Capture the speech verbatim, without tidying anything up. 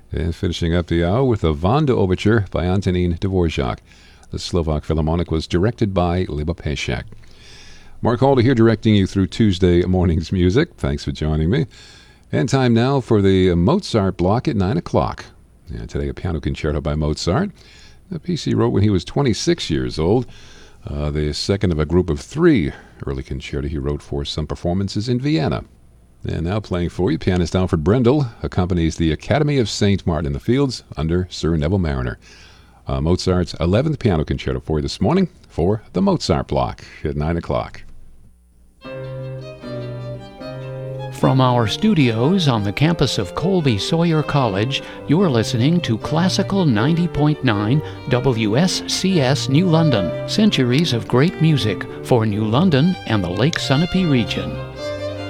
And finishing up the hour with a Vanda Overture by Antonín Dvorak. The Slovak Philharmonic was directed by Liba Pešek. Mark Halder here, directing you through Tuesday morning's music. Thanks for joining me. And time now for the Mozart block at nine o'clock. And today, a piano concerto by Mozart. The piece he wrote when he was twenty-six years old. Uh, the second of a group of three early concerti he wrote for some performances in Vienna. And now playing for you, pianist Alfred Brendel accompanies the Academy of Saint Martin in the Fields under Sir Neville Marriner. Uh, Mozart's eleventh piano concerto for you this morning for the Mozart block at nine o'clock. From our studios on the campus of Colby Sawyer College, you're listening to Classical ninety point nine W S C S New London, centuries of great music for New London and the Lake Sunapee region.